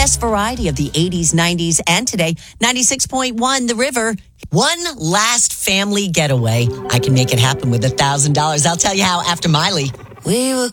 best variety of the 80s, 90s, and today. 96.1 The River. One last family getaway. I can make it happen with $1,000. I'll tell you how after Miley. We were